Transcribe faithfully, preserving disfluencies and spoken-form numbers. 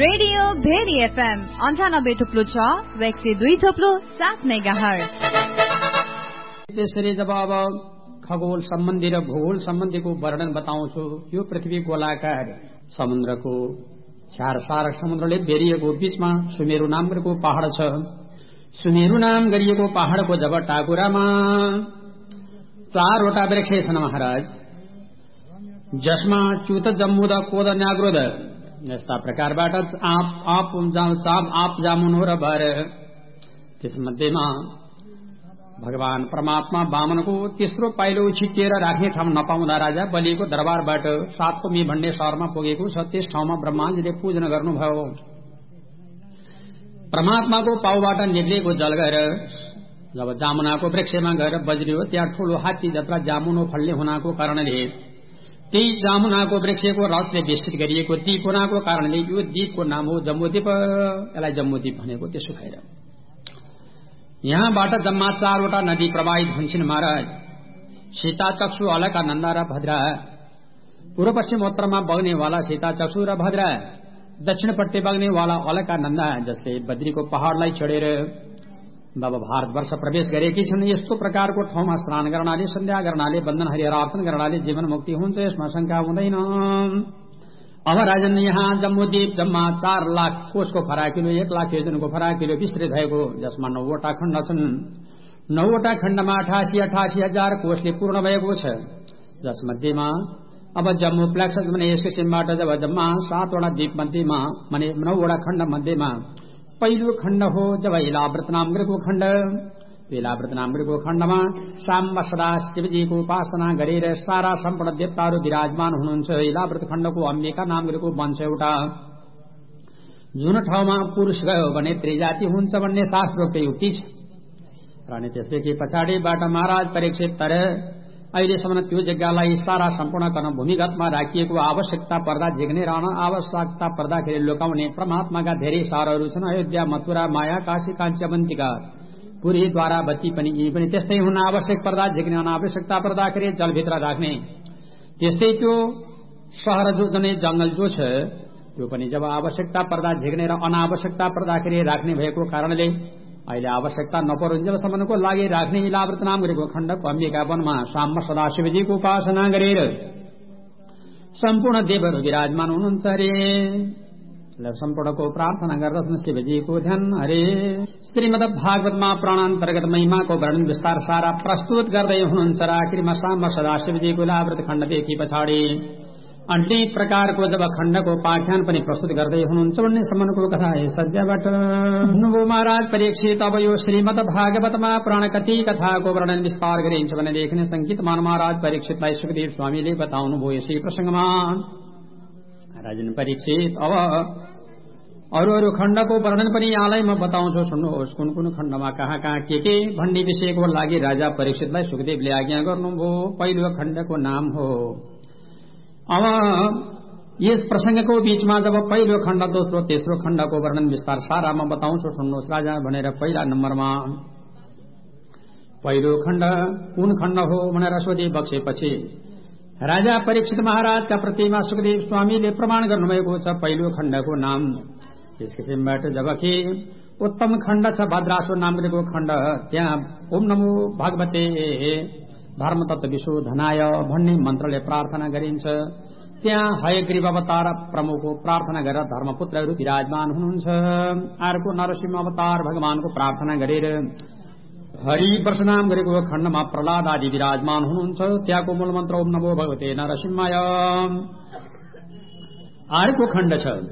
Radio very FM अन्ठानब्बे थुप्लो छ र एक सय दुई थुप्लो सात मेगाहर्ज। त्यसरी जब अब खगोल सम्बन्धी र भूगोल सम्बन्धीको वर्णन बताउँछु। यो पृथ्वी गोलाकार समुद्रको चार समुद्रले बेरिएको बीचमा सुमेरु नामको पहाड़ छ। सुमेरु नाम गरिएको पहाड़को जब टाकुरामा चारवटा वृक्ष छन् महाराज, जसमा च्युत जम्मुद कोद न्याग्रोद यस्ता प्रकारबाट आप आप चाप आप जामुन र भर। त्यसमध्येमा भगवान परमात्मा वामनको तेस्रो पाइलो छिटिएर राख्ने ठाउँ नपाउँदा राजा बलिको दरबारबाट सातकोमी भन्ने शहरमा पुगेको छ। त्यस ठाउँमा ब्रह्माजीले पूजन गर्नुभयो। परमात्माको पाउबाट निक्लेको जल गएर जब जामुनाको वृक्षमा गएर बज्रियो, त्यहाँ ठूलो हात्ती जत्रा जामुनो फल्ने हुनाको कारणले त्यही जामुनाको वृक्षको रसले बेष्टित गरिएको दीप हुनाको कारणले यो दीपको नाम हो जम्बूद्वीप। यसलाई जम्बूद्वीप भनेको त्यसो भएर यहाँबाट जम्मा चारवटा नदी प्रवाहित हुन्छन् महाराज। सीताचक्षु, अलकानन्दा र भद्रा। पूर्व पश्चिम उत्तरमा बग्नेवाला सीताचक्षु र भद्रा, दक्षिणपट्टि बग्नेवाला अलकानन्दा, जसले बद्रीको पहाड़लाई छोडेर बाबा भारतवर्ष प्रवेश गरेकी छन्। यस्तो प्रकारको ठाउँमा स्नान गर्नाले, सन्ध्या गर्नाले, बन्धन हरिहरार्पण गर्नाले जीवन मुक्ति हुन्छ, यसमा शंका हुँदैन। अब राजन यहाँ जम्बूद्वीप जम्मा चार लाख कोषको फराकिलो, एक लाख योजनको फराकिलो विस्तृत भएको, जसमा नौवटा खण्ड छन्। नौवटा खण्डमा अठासी अठासी हजार कोषले पूर्ण भएको छ। जसमध्येमा अब जम्मू प्लेक्स भने यस किसिमबाट जब जम्मा सातवटा द्वीप मध्येमा माने नौवटा खण्ड मध्येमा पहिलो खण्ड हो जब इलाव्रत नामको खण्ड। इलाव्रत नामको खण्डमा साम्ब सदा शिवजीको उपासना गरेर सारा सम्पूर्ण देवताहरू विराजमान हुनुहुन्छ। इलाव्रत खण्डको अम्बिका नामको वंश एउटा, जुन ठाउँमा पुरुष गयो भने त्रिजाति हुन्छ भन्ने शास्त्रोक्त युक्ति छ। र अनि त्यसदेखि पछाडिबाट महाराज परीक्षित तर अहिलेसम्म त्यो जग्गालाई सारा सम्पूर्ण गर्न भूमिगतमा राखिएको, आवश्यकता पर्दा झिक्ने र आवश्यकता पर्दाखेरि लुकाउने परमात्माका धेरै सहरहरू छन्। अयोध्या, मथुरा, माया, काशी, काञ्ची, अवन्तिका, पुरी, द्वारावती पनि यी पनि त्यस्तै हुन। आवश्यक पर्दा झिक्ने, अनावश्यकता पर्दाखेरि जलभित्र राख्ने। त्यस्तै त्यो शहर जो जने जंगल जो छ त्यो पनि जब आवश्यकता पर्दा झिक्ने र अनावश्यकता पर्दाखेरि राख्ने भएको कारणले अहिले आवश्यकता नपरुन् जबसम्मको लागि राख्ने इलाव्रत नाम गरेको खण्डको अम्बिका वनमा साम्ब सदाशिवजीको उपासना गरेर सम्पूर्ण देवहरू विराजमान हुनुहुन्छ। हरे सम्पूर्णको प्रार्थना गर्दछन् शिवजीको ध्यान। हरे श्रीमद् भागवतमा प्राणान्तर्गत महिमाको वर्णन विस्तार सारा प्रस्तुत गर्दै हुनुहुन्छ। र आखिरमा साम्ब सदाशिवजीको इलाव्रत खण्डदेखि पछाडि अन्य प्रकारको जब खण्डको पाख्यान पनि प्रस्तुत गर्दै हुनुहुन्छ भन्ने सम्मको कथा है सद्यबाट। नुभो महाराज परीक्षित अब यो श्रीमद् भागवतमा पुराण कति कथाको वर्णन विस्तार गरिन्छ भने लेख्ने संगीत मान महाराज परीक्षितलाई सुखदेव स्वामीले बताउनु भयो। यसै प्रसंगमा राजन परीक्षित अब अरू अरू खण्डको वर्णन पनि यहाँलाई म बताउँछु, सुन्नुहोस्। कुन कुन खण्डमा कहाँ कहाँ के के भन्ने विषयको लागि राजा परीक्षितलाई सुखदेवले आज्ञा गर्नुभयो। पहिलो खण्डको नाम हो, अब यस प्रसंगको बीचमा जब पहिलो खण्ड, दोस्रो, तेस्रो खण्डको वर्णन विस्तार सारा म बताउँछु, सुन्नुहोस् राजा भनेर। पहिला नम्बरमा पहिलो खण्ड कुन खण्ड हो भनेर सोधे बक्सेपछि राजा परीक्षित महाराजका प्रतिमा सुखदेव स्वामीले प्रमाण गर्नुभएको छ। पहिलो खण्डको नाम यस किसिमबाट जबकि उत्तम खण्ड छ भद्रासुर नामको खण्ड, त्यहाँ ओम नमो भगवते धर्म तत्व विशोधनाय भन्ने मन्त्रले प्रार्थना गरिन्छ। त्यहाँ हयग्रीव अवतार प्रमुखको प्रार्थना गरेर धर्मपुत्रहरू विराजमान हुनुहुन्छ। अर्को नरसिंह अवतार भगवानको प्रार्थना गरेर हरि वर्षनाम गरेको खण्डमा प्रहलाद आदि विराजमान हुनुहुन्छ। त्यहाँको मूल मन्त्र ओम नमो भगवते नरसिंहाय। अर्को खण्ड छ